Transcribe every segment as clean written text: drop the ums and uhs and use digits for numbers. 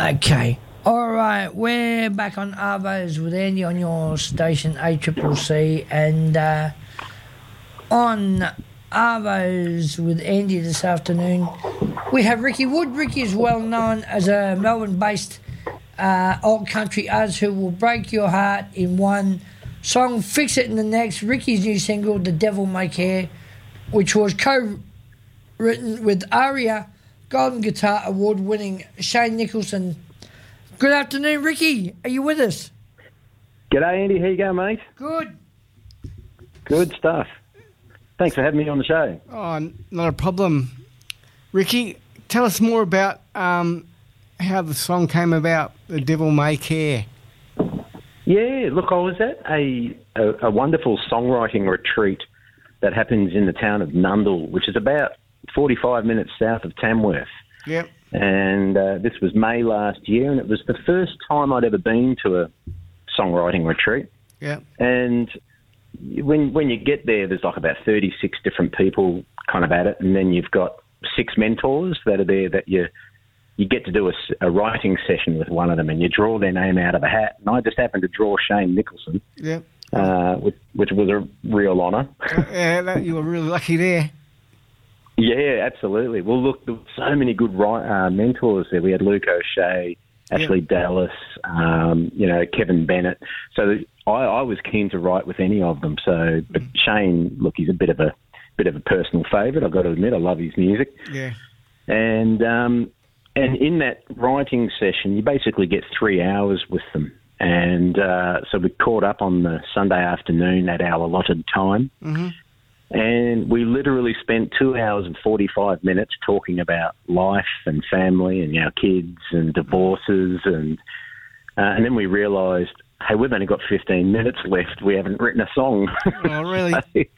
Okay. All right, we're back on Arvos with Andy on your station ACCC, and on Arvos with Andy this afternoon we have Ricky Wood. Ricky is well known as a Melbourne-based old country artist who will break your heart in one song, fix it in the next. Ricky's new single, The Devil May Care, which was co-written with ARIA Golden Guitar Award winning Shane Nicholson. Good afternoon, Ricky. Are you with us? G'day, Andy. How you going, mate? Good. Good stuff. Thanks for having me on the show. Oh, not a problem. Ricky, tell us more about how the song came about, The Devil May Care. Yeah, look, I was at a wonderful songwriting retreat that happens in the town of Nundle, which is about 45 minutes south of Tamworth. Yep. And this was May last year, and it was the first time I'd ever been to a songwriting retreat. Yeah. And when you get there, there's like about 36 different people kind of at it, and then you've got 6 mentors that are there that you get to do a writing session with one of them, and you draw their name out of a hat. And I just happened to draw Shane Nicholson, which was a real honour. Yeah, you were really lucky there. Yeah, absolutely. Well, look, there were so many good mentors there. We had Luke O'Shea, Ashley Dallas, Kevin Bennett. So I was keen to write with any of them. So, but Shane, look, he's a bit of a personal favourite. I've got to admit, I love his music. Yeah. And in that writing session, you basically get 3 hours with them. And so we caught up on the Sunday afternoon at our allotted time. Mm-hmm. And we literally spent 2 hours and 45 minutes talking about life and family and our kids and divorces. And then we realised, hey, we've only got 15 minutes left. We haven't written a song. Oh, really?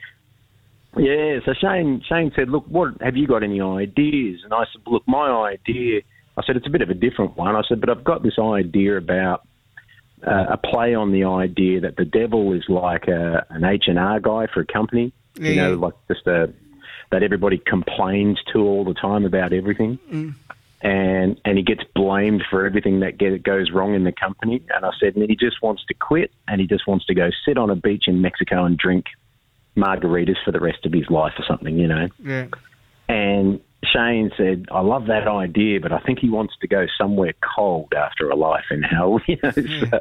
Yeah. So Shane said, look, what have you got any ideas? And I said, look, my idea, I said, it's a bit of a different one. I said, but I've got this idea about a play on the idea that the devil is like an H&R guy for a company. Yeah. Like just that everybody complains to all the time about everything. Mm. And he gets blamed for everything that goes wrong in the company. And I said, and he just wants to quit, and he just wants to go sit on a beach in Mexico and drink margaritas for the rest of his life or something, Yeah. And Shane said, I love that idea, but I think he wants to go somewhere cold after a life in hell, Yeah.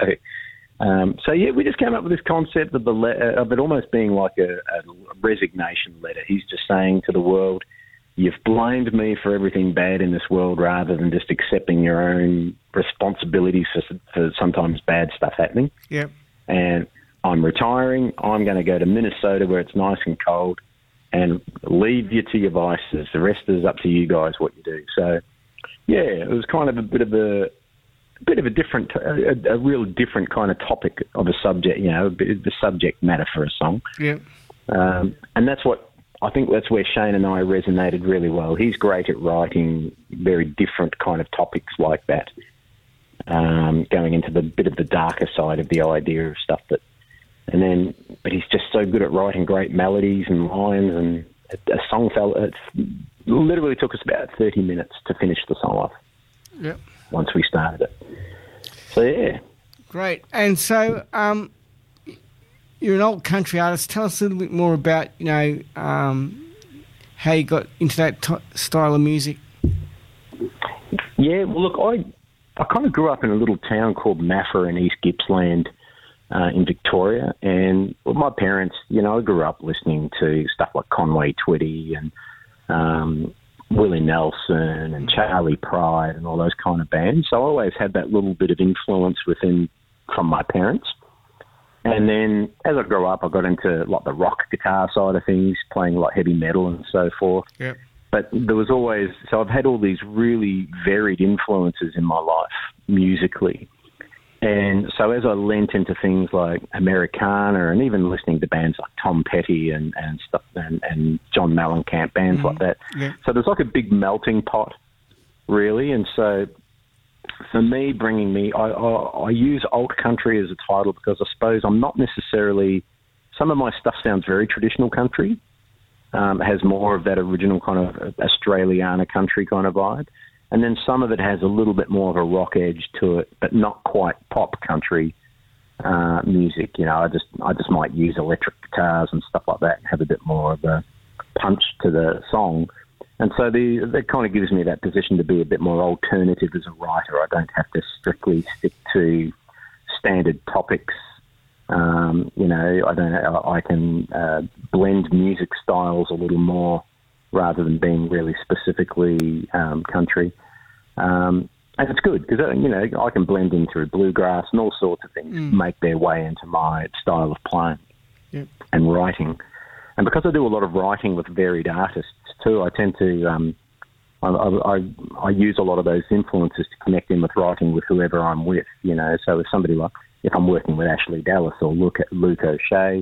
So we just came up with this concept of of it almost being like a resignation letter. He's just saying to the world, you've blamed me for everything bad in this world rather than just accepting your own responsibilities for sometimes bad stuff happening. Yep. And I'm retiring. I'm going to go to Minnesota where it's nice and cold and leave you to your vices. The rest is up to you guys what you do. So, yeah, it was kind of a bit of a different, a real different kind of topic of a subject, the subject matter for a song. Yeah. And I think that's where Shane and I resonated really well. He's great at writing very different kind of topics like that, going into the bit of the darker side of the idea of stuff but he's just so good at writing great melodies and lines, and a song it literally took us about 30 minutes to finish the song off. Yep. Once we started it. So, yeah. Great. And so you're an old country artist. Tell us a little bit more about, how you got into that style of music. Yeah, well, look, I kind of grew up in a little town called Maffa in East Gippsland in Victoria. And my parents, I grew up listening to stuff like Conway Twitty and Willie Nelson and Charlie Pride and all those kind of bands. So I always had that little bit of influence from my parents. And then as I grew up, I got into like the rock guitar side of things, playing like heavy metal and so forth. Yep. But there was always, so I've had all these really varied influences in my life musically. And so as I lent into things like Americana and even listening to bands like Tom Petty and stuff and John Mellencamp, bands like that. Yeah. So there's like a big melting pot, really. And so for me, I use alt country as a title because I suppose I'm not necessarily, some of my stuff sounds very traditional country, has more of that original kind of Australiana country kind of vibe. and then some of it has a little bit more of a rock edge to it, but not quite pop country music. You know, I just might use electric guitars and stuff like that and have a bit more of a punch to the song. And so that kind of gives me that position to be a bit more alternative as a writer. I don't have to strictly stick to standard topics. You know, I can blend music styles a little more rather than being really specifically country. And it's good because, you know, I can blend in through bluegrass and all sorts of things make their way into my style of playing and writing. And because I do a lot of writing with varied artists too, I tend to, I use a lot of those influences to connect in with writing with whoever I'm with, you know. So if I'm working with Ashley Dallas or Luke O'Shea,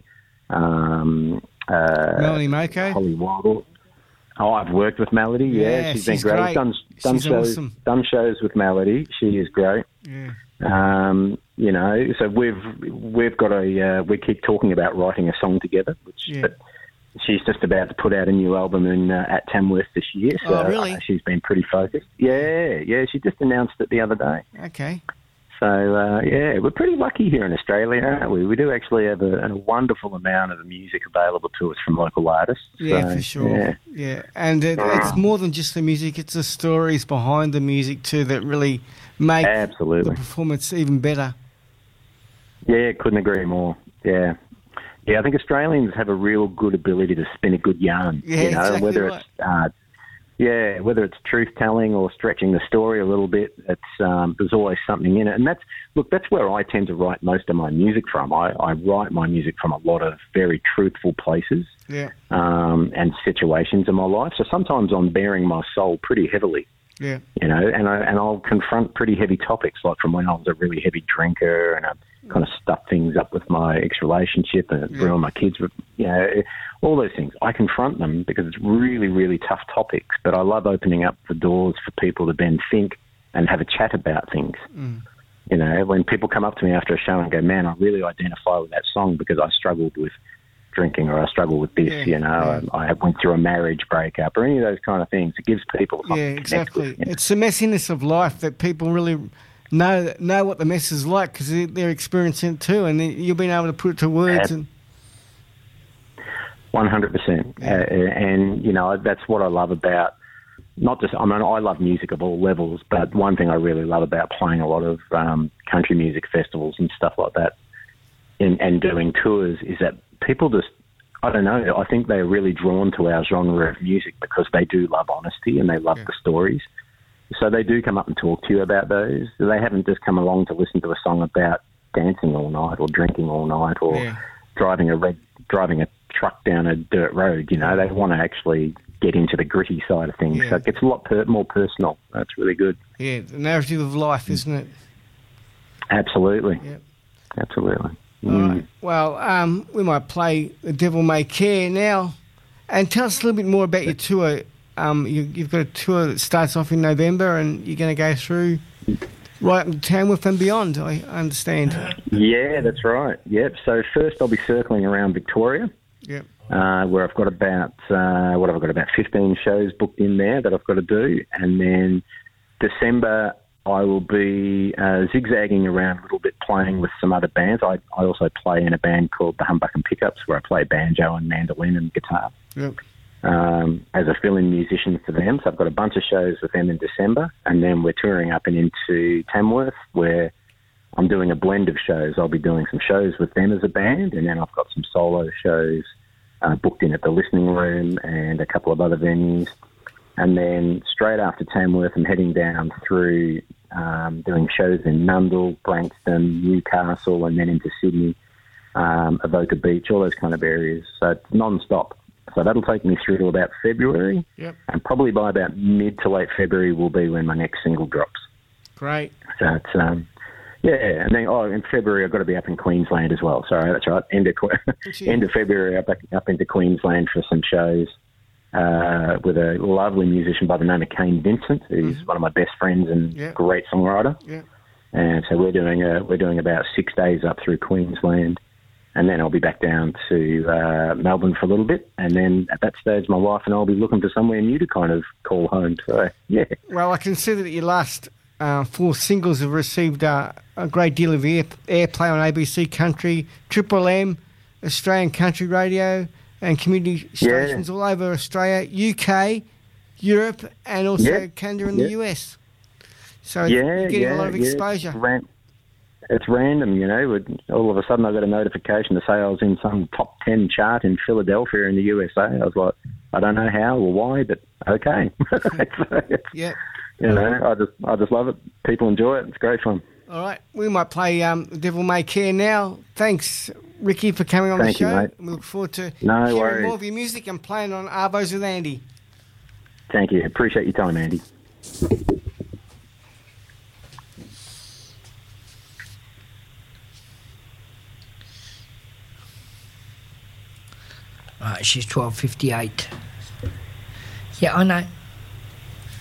Melanie Mako, Holly Waddle. Oh, I've worked with Melody. Yeah, she's been great. Done shows with Melody. She is great. Yeah. You know, so we've got we keep talking about writing a song together, but she's just about to put out a new album at Tamworth this year. So really? She's been pretty focused. Yeah. She just announced it the other day. Okay. So, we're pretty lucky here in Australia, aren't we? We do actually have a wonderful amount of music available to us from local artists. Yeah, so, for sure. Yeah. And it's more than just the music. It's the stories behind the music too that really make the performance even better. Yeah, couldn't agree more. Yeah. Yeah, I think Australians have a real good ability to spin a good yarn. Yeah, you know, exactly whether right. it's whether it's truth telling or stretching the story a little bit, it's there's always something in it. And that's where I tend to write most of my music from. I write my music from a lot of very truthful places and situations in my life. So sometimes I'm bearing my soul pretty heavily. Yeah. You know, and I'll confront pretty heavy topics, like from when I was a really heavy drinker and I kind of stuffed things up with my ex-relationship and ruined my kids, you know, all those things. I confront them because it's really, really tough topics, but I love opening up the doors for people to then think and have a chat about things. You know, when people come up to me after a show and go, man, I really identify with that song because I struggled with drinking or I struggle with this, you know, I went through a marriage breakup or any of those kind of things. It gives people something to connect with, you know? It's the messiness of life that people really know what the mess is like because they're experiencing it too, and you've been able to put it to words. 100%. And, you know, that's what I love about I love music of all levels, but one thing I really love about playing a lot of country music festivals and stuff like that and doing tours is that people just, I don't know, I think they're really drawn to our genre of music because they do love honesty and they love the stories. So they do come up and talk to you about those. They haven't just come along to listen to a song about dancing all night or drinking all night or driving a truck down a dirt road. You know, they want to actually get into the gritty side of things. So it gets a lot more personal. That's really good. Yeah, the narrative of life, isn't it? Absolutely. Yep. Absolutely. All right. Well, we might play The Devil May Care now. And tell us a little bit more about your tour. You've got a tour that starts off in November and you're going to go through right up to Tamworth and beyond, I understand. Yeah, that's right. Yep. So first I'll be circling around Victoria. Yep. Where I've got about, about 15 shows booked in there that I've got to do. And then December I will be zigzagging around a little bit playing with some other bands. I also play in a band called the Humbuck and Pickups where I play banjo and mandolin and guitar. Yep. As a fill-in musician for them. So I've got a bunch of shows with them in December, and then we're touring up and into Tamworth where I'm doing a blend of shows. I'll be doing some shows with them as a band, and then I've got some solo shows booked in at the Listening Room and a couple of other venues. And then straight after Tamworth, I'm heading down through doing shows in Nundle, Branxton, Newcastle, and then into Sydney, Avoca Beach, all those kind of areas. So it's non-stop. So that'll take me through to about February. Yep. And probably by about mid to late February will be when my next single drops. Great. So it's, and then, in February I've got to be up in Queensland as well. Sorry, that's right. End of February up into Queensland for some shows with a lovely musician by the name of Kane Vincent, who's one of my best friends and great songwriter. Yeah. And so we're doing about 6 days up through Queensland. and then I'll be back down to Melbourne for a little bit, and then at that stage, my wife and I will be looking for somewhere new to kind of call home. So, yeah. Well, I consider that your last 4 singles have received a great deal of airplay on ABC Country, Triple M, Australian Country Radio, and community stations all over Australia, UK, Europe, and also Canada and the US. So you're getting a lot of exposure. It's random, you know. All of a sudden I got a notification to say I was in some top 10 chart in Philadelphia in the USA. I was like, I don't know how or why, but okay. Yeah. You know, I just love it. People enjoy it. It's great fun. All right. We might play The Devil May Care now. Thanks, Ricky, for coming on the show. Thank you, mate. We look forward to No hearing worries. more of your music and playing on Arvos with Andy. Thank you. Appreciate your time, Andy. Right, she's 12:58. Yeah, I know.